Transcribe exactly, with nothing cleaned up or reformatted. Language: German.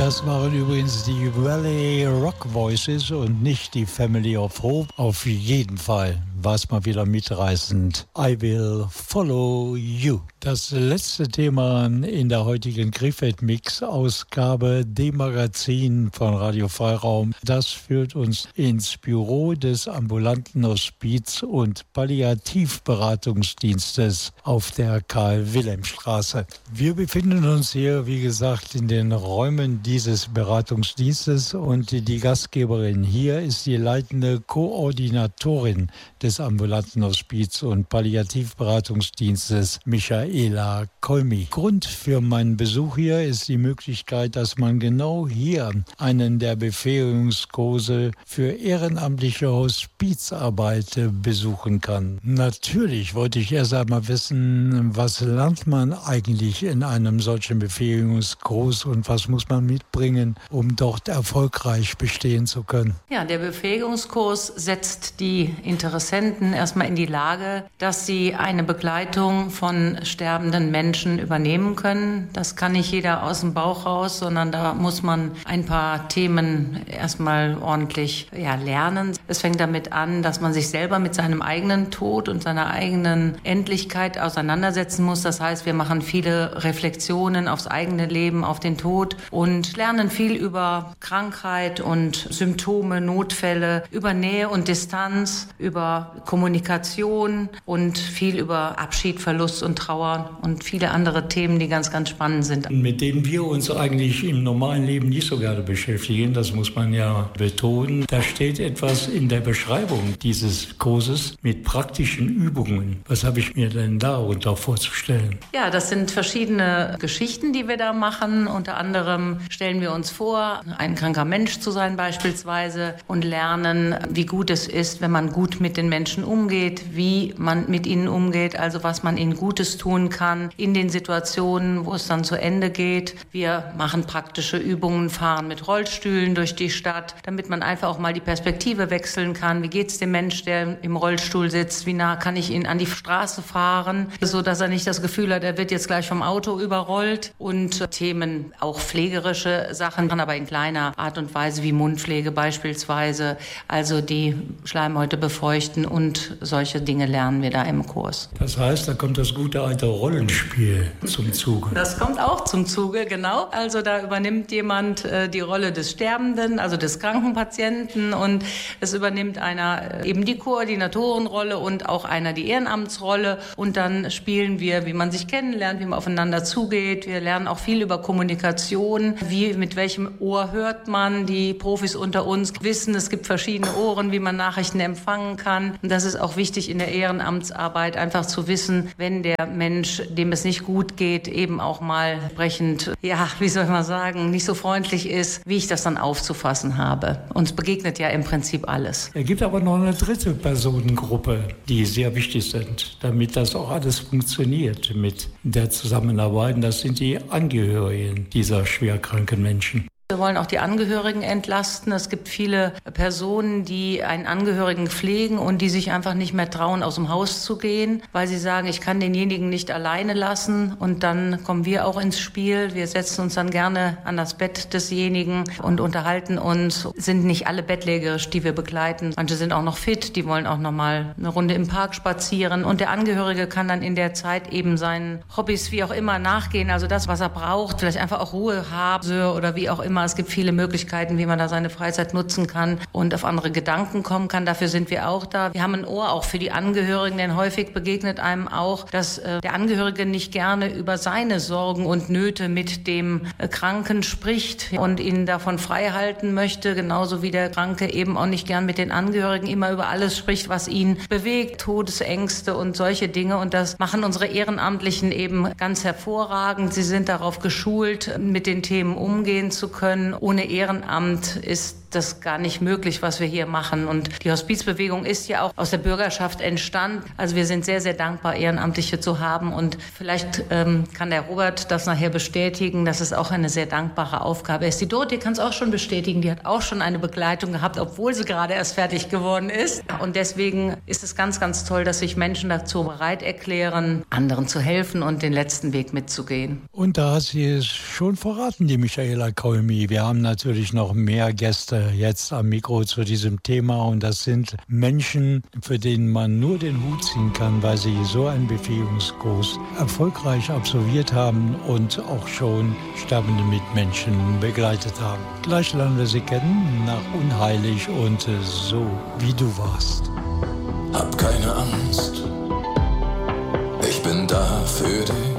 Das waren übrigens die Valley Rock Voices und nicht die Family of Hope. Auf jeden Fall war es mal wieder mitreißend. I will follow you. Das letzte Thema in der heutigen Krefeld-Mix-Ausgabe, dem Magazin von Radio Freiraum, das führt uns ins Büro des ambulanten Hospiz- und Palliativberatungsdienstes auf der Karl-Wilhelm-Straße. Wir befinden uns hier, wie gesagt, in den Räumen dieses Beratungsdienstes und die Gastgeberin hier ist die leitende Koordinatorin des ambulanten Hospiz- und Palliativberatungsdienstes, Michaela Kolmi. Grund für meinen Besuch hier ist die Möglichkeit, dass man genau hier einen der Befähigungskurse für ehrenamtliche Hospizarbeit besuchen kann. Natürlich wollte ich erst einmal wissen, was lernt man eigentlich in einem solchen Befähigungskurs und was muss man mitbringen, um dort erfolgreich bestehen zu können? Ja, der Befähigungskurs setzt die Interessenten erstmal in die Lage, dass sie eine Begleitung von sterbenden Menschen übernehmen können. Das kann nicht jeder aus dem Bauch raus, sondern da muss man ein paar Themen erstmal ordentlich ja, lernen. Es fängt damit an, dass man sich selber mit seinem eigenen Tod und seiner eigenen Endlichkeit auseinandersetzen muss. Das heißt, wir machen viele Reflexionen aufs eigene Leben, auf den Tod und lernen viel über Krankheit und Symptome, Notfälle, über Nähe und Distanz, über Kommunikation und viel über Abschied, Verlust und Trauer und viele andere Themen, die ganz, ganz spannend sind. Mit denen wir uns eigentlich im normalen Leben nicht so gerne beschäftigen, das muss man ja betonen. Da steht etwas in der Beschreibung dieses Kurses mit praktischen Übungen. Was habe ich mir denn darunter vorzustellen? Ja, das sind verschiedene Geschichten, die wir da machen. Unter anderem stellen wir uns vor, ein kranker Mensch zu sein beispielsweise und lernen, wie gut es ist, wenn man gut mit den Menschen umgeht, wie man mit ihnen umgeht, also was man ihnen Gutes tun kann in den Situationen, wo es dann zu Ende geht. Wir machen praktische Übungen, fahren mit Rollstühlen durch die Stadt, damit man einfach auch mal die Perspektive wechseln kann. Wie geht es dem Mensch, der im Rollstuhl sitzt? Wie nah kann ich ihn an die Straße fahren, so dass er nicht das Gefühl hat, er wird jetzt gleich vom Auto überrollt. Und Themen, auch pflegerische Sachen, aber in kleiner Art und Weise wie Mundpflege beispielsweise, also die Schleimhäute befeuchten und solche Dinge lernen wir da im Kurs. Das heißt, da kommt das gute alte Rollenspiel zum Zuge. Das kommt auch zum Zuge, genau. Also da übernimmt jemand äh, die Rolle des Sterbenden, also des kranken Patienten und es übernimmt einer äh, eben die Koordinatorenrolle und auch einer die Ehrenamtsrolle und dann spielen wir, wie man sich kennenlernt, wie man aufeinander zugeht. Wir lernen auch viel über Kommunikation, wie mit welchem Ohr hört man. Die Profis unter uns wissen, es gibt verschiedene Ohren, wie man Nachrichten empfangen kann. Und das ist auch wichtig in der Ehrenamtsarbeit, einfach zu wissen, wenn der Mensch, dem es nicht gut geht, eben auch mal sprechend, ja, wie soll man sagen, nicht so freundlich ist, wie ich das dann aufzufassen habe. Uns begegnet ja im Prinzip alles. Es gibt aber noch eine dritte Personengruppe, die sehr wichtig sind, damit das auch alles funktioniert mit der Zusammenarbeit. Das sind die Angehörigen dieser schwerkranken Menschen. Wir wollen auch die Angehörigen entlasten. Es gibt viele Personen, die einen Angehörigen pflegen und die sich einfach nicht mehr trauen, aus dem Haus zu gehen, weil sie sagen, ich kann denjenigen nicht alleine lassen. Und dann kommen wir auch ins Spiel. Wir setzen uns dann gerne an das Bett desjenigen und unterhalten uns. Sind nicht alle bettlägerisch, die wir begleiten. Manche sind auch noch fit, die wollen auch noch mal eine Runde im Park spazieren. Und der Angehörige kann dann in der Zeit eben seinen Hobbys wie auch immer nachgehen. Also das, was er braucht, vielleicht einfach auch Ruhe haben oder wie auch immer. Es gibt viele Möglichkeiten, wie man da seine Freizeit nutzen kann und auf andere Gedanken kommen kann. Dafür sind wir auch da. Wir haben ein Ohr auch für die Angehörigen, denn häufig begegnet einem auch, dass äh, der Angehörige nicht gerne über seine Sorgen und Nöte mit dem äh, Kranken spricht und ihn davon frei halten möchte, genauso wie der Kranke eben auch nicht gern mit den Angehörigen immer über alles spricht, was ihn bewegt, Todesängste und solche Dinge. Und das machen unsere Ehrenamtlichen eben ganz hervorragend. Sie sind darauf geschult, mit den Themen umgehen zu können. Ohne Ehrenamt ist das gar nicht möglich, was wir hier machen. Und die Hospizbewegung ist ja auch aus der Bürgerschaft entstanden. Also wir sind sehr, sehr dankbar, Ehrenamtliche zu haben. Und vielleicht ähm, kann der Robert das nachher bestätigen, dass es auch eine sehr dankbare Aufgabe ist. Die Dorothee kann es auch schon bestätigen. Die hat auch schon eine Begleitung gehabt, obwohl sie gerade erst fertig geworden ist. Und deswegen ist es ganz, ganz toll, dass sich Menschen dazu bereit erklären, anderen zu helfen und den letzten Weg mitzugehen. Und da hat sie es schon verraten, die Michaela Kolmi. Wir haben natürlich noch mehr Gäste jetzt am Mikro zu diesem Thema. Und das sind Menschen, für denen man nur den Hut ziehen kann, weil sie so einen Befähigungskurs erfolgreich absolviert haben und auch schon sterbende Mitmenschen begleitet haben. Gleich lernen wir sie kennen, nach Unheilig und So wie du warst. Hab keine Angst, ich bin da für dich.